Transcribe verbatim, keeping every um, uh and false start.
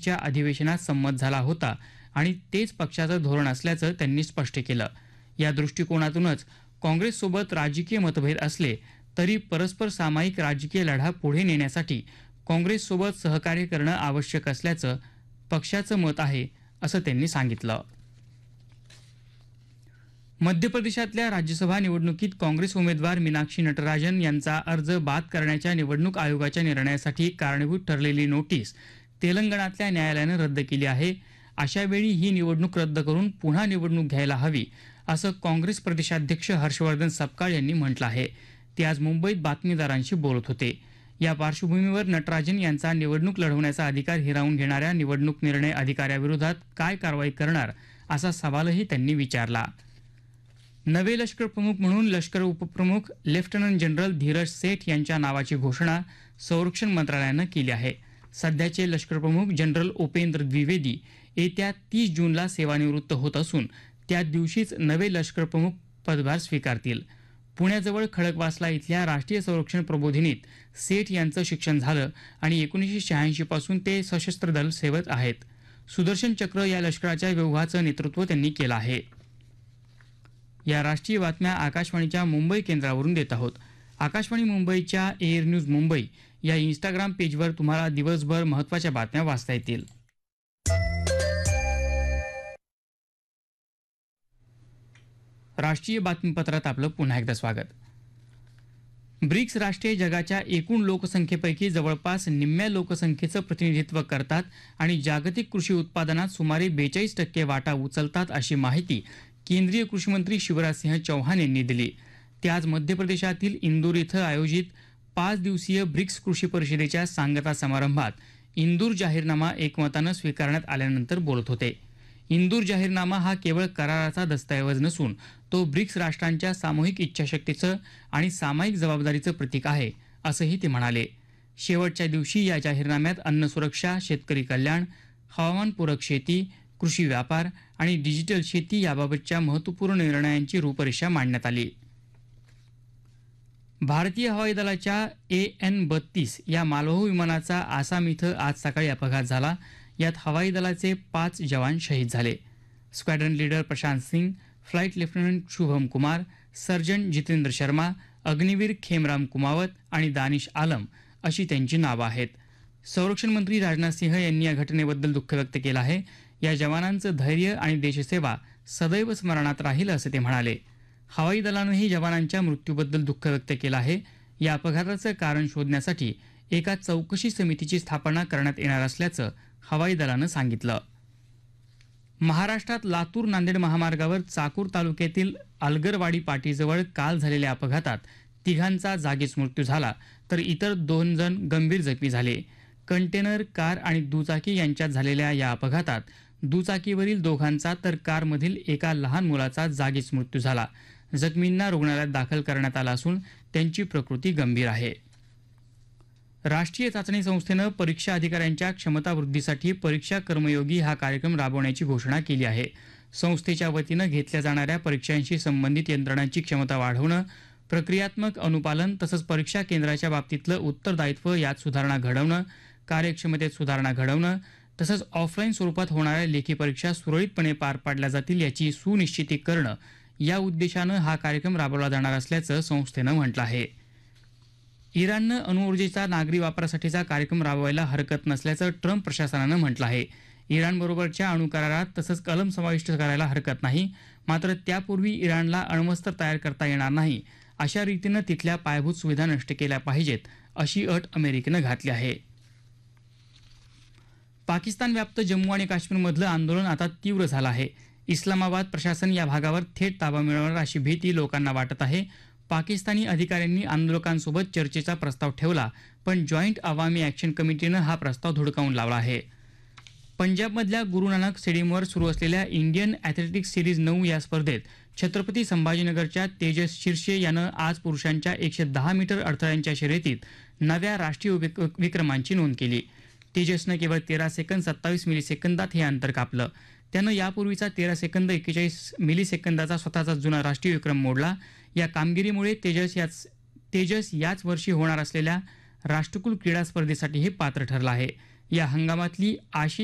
समितीच्या अधिवेशनात संमत झाला होता आणि तेच पक्षाचं धोरण असल्याचं त्यांनी स्पष्ट केलं. या दृष्टिकोनातूनच काँग्रेससोबत राजकीय मतभेद असले तरी परस्पर सामायिक राजकीय लढा पुढे नेण्यासाठी काँग्रेससोबत सहकार्य करणं आवश्यक असल्याचं पक्षाचं मत आहे, असं त्यांनी सांगितलं. मध्य प्रदेशातल्या राज्यसभा निवडणुकीत काँग्रेस उमेदवार मीनाक्षी नटराजन यांचा अर्ज बाद करण्याच्या निवडणूक आयोगाच्या निर्णयासाठी कारणीभूत ठरलेली नोटीस तेलंगणातल्या न्यायालयानं रद्द केली आहे. अशावेळी ही निवडणूक रद्द करून पुन्हा निवडणूक घ्यायला हवी, असं काँग्रेस प्रदेशाध्यक्ष हर्षवर्धन सपकाळ यांनी म्हटलं आहे. ते आज मुंबईत बातमीदारांशी बोलत होते. या पार्श्वभूमीवर नटराजन यांचा निवडणूक लढवण्याचा अधिकार हिरावून घेणाऱ्या निवडणूक निर्णय अधिकाऱ्याविरोधात काय कारवाई करणार, असा सवालही त्यांनी विचारला. नवे लष्कर प्रमुख म्हणून लष्कर उपप्रमुख लेफ्टनंट जनरल धीरज सेठ यांच्या नावाची घोषणा संरक्षण मंत्रालयानं केली आहे. सध्याचे लष्कर प्रमुख जनरल उपेंद्र द्विवेदी येत्या तीस जूनला सेवानिवृत्त होत असून त्या दिवशीच नवे लष्कर प्रमुख पदभार स्वीकारतील. पुण्याजवळ खडकवासला इथल्या राष्ट्रीय संरक्षण प्रबोधिनीत सेठ यांचं शिक्षण झालं आणि एकोणीसशे शहाऐंशी पासून ते सशस्त्र दल सेवेत आहेत. सुदर्शन चक्र या लष्कराच्या व्यूहाचं नेतृत्व त्यांनी केलं आहे. या राष्ट्रीय बातम्या आकाशवाणीच्या मुंबई केंद्रावरून देत आहोत. आकाशवाणी मुंबईच्या एअर न्यूज मुंबई या इंस्टाग्राम पेजवर तुम्हाला दिवसभर महत्त्वाच्या बातम्या वाचता येतील. राष्ट्रीय बातमीपत्रात आपलं पुन्हा एकदा स्वागत. ब्रिक्स राष्ट्रे जगाच्या एकूण लोकसंख्येपैकी जवळपास निम्म्या लोकसंख्येचं प्रतिनिधित्व करतात आणि जागतिक कृषी उत्पादनात सुमारे बेचाळीस टक्के वाटा उचलतात, अशी माहिती केंद्रीय कृषी मंत्री शिवराज सिंह चौहान यांनी दिली. ते आज मध्य प्रदेशातील इंदूर इथं आयोजित पाच दिवसीय ब्रिक्स कृषी परिषदेच्या सांगता समारंभात इंदूर जाहीरनामा एकमतानं स्वीकारण्यात आल्यानंतर बोलत होते. इंदूर जाहीरनामा हा केवळ कराराचा दस्तऐवज नसून तो ब्रिक्स राष्ट्रांच्या सामूहिक इच्छाशक्तीचं आणि सामायिक जबाबदारीचं प्रतीक आहे, असंही ते म्हणाले. शेवटच्या दिवशी या जाहीरनाम्यात अन्न सुरक्षा, शेतकरी कल्याण, हवामानपूरक शेती, कृषी व्यापार आणि डिजिटल शेती याबाबतच्या महत्त्वपूर्ण निर्णयांची रूपरेषा मांडण्यात आली. भारतीय हवाई दलाच्या ए एन बत्तीस या मालवाहू विमानाचा आसाम इथं आज सकाळी अपघात झाला. यात हवाई दलाचे पाच जवान शहीद झाले. स्क्वॅड्रन leader Prashant Singh, flight lieutenant Shubham Kumar, surgeon Jitendra Sharma, Agniveer खेमराम Kumawat आणि दानिश आलम अशी त्यांची नावं आहेत. संरक्षण मंत्री राजनाथ सिंह यांनी या घटनेबद्दल दुःख व्यक्त केलं आहे. या जवानांचं धैर्य आणि देशसेवा सदैव स्मरणात राहील, असं ते म्हणाले. हवाई दलानंही जवानांच्या मृत्यूबद्दल दुःख व्यक्त केलं आहे. या अपघाताचं कारण शोधण्यासाठी एका चौकशी समितीची स्थापना करण्यात येणार असल्याचं हवाई दलानं सांगितलं. महाराष्ट्रात लातूर नांदेड महामार्गावर चाकूर तालुक्यातील अलगरवाडी पाटीजवळ काल झालेल्या अपघातात तिघांचा जागीच मृत्यू झाला, तर इतर दोन जण गंभीर जखमी झाले. कंटेनर, कार आणि दुचाकी यांच्यात झालेल्या या अपघातात दुचाकीवरील दोघांचा तर कारमधील एका लहान मुलाचा जागीच मृत्यू झाला. जखमींना रुग्णालयात दाखल करण्यात आलं असून त्यांची प्रकृती गंभीर आहे. राष्ट्रीय चाचणी संस्थेनं परीक्षा अधिकाऱ्यांच्या क्षमता वृद्धीसाठी परीक्षा कर्मयोगी हा कार्यक्रम राबवण्याची घोषणा केली आहे. संस्थेच्या वतीनं घेतल्या जाणाऱ्या परीक्षांशी संबंधित यंत्रणांची क्षमता वाढवणं, प्रक्रियात्मक अनुपालन तसंच परीक्षा केंद्राच्या बाबतीतलं उत्तरदायित्व यात सुधारणा घडवणं, कार्यक्षमतेत सुधारणा घडवणं तसंच ऑफलाईन स्वरूपात होणाऱ्या लेखी परीक्षा सुरळीतपणे पार पाडल्या जातील याची सुनिश्चिती करणं या उद्देशानं हा कार्यक्रम राबवला जाणार असल्याचं संस्थेनं म्हटलं आहे. इराणनं अणुऊर्जेचा नागरी वापरासाठीचा कार्यक्रम राबवायला हरकत नसल्याचं ट्रम्प प्रशासनानं म्हटलं आहे. इराणबरोबरच्या अणुकरारात तसंच कलम समाविष्ट करायला हरकत नाही, मात्र त्यापूर्वी इराणला अण्वस्त्र तयार करता येणार नाही अशा रीतीनं तिथल्या पायाभूत सुविधा नष्ट केल्या पाहिजेत अशी अट अमेरिकेनं घातली आहे. पाकिस्तान व्याप्त जम्मू आणि काश्मीरमधलं आंदोलन आता तीव्र झालं आहे. इस्लामाबाद प्रशासन या भागावर थेट ताबा मिळवणार अशी भीती लोकांना वाटत आहे. पाकिस्तानी अधिकाऱ्यांनी आंदोलकांसोबत चर्चेचा प्रस्ताव ठेवला, पण जॉईंट अवामी ॲक्शन कमिटीनं हा प्रस्ताव धुडकावून लावला आहे. पंजाबमधल्या गुरु नानक स्टेडियमवर सुरू असलेल्या इंडियन ॲथलेटिक्स सिरीज नऊ या स्पर्धेत छत्रपती संभाजीनगरच्या तेजस शिर्षे यानं आज पुरुषांच्या एकशे दहा मीटर अडथळ्यांच्या शर्यतीत नव्या राष्ट्रीय विक्रमांची नोंद केली. तेजसनं केवळ तेरा सेकंद सत्तावीस मिलीसेकंदात हे अंतर कापलं. त्यानं यापूर्वीचा तेरा सेकंद एक्केचाळीस मिलीसेकंदाचा स्वतःचा जुना राष्ट्रीय विक्रम मोडला. या कामगिरीमुळे तेजस याच तेजस याच वर्षी होणार असलेल्या राष्ट्रकुल क्रीडा स्पर्धेसाठीही पात्र ठरला आहे. या हंगामातली आशिया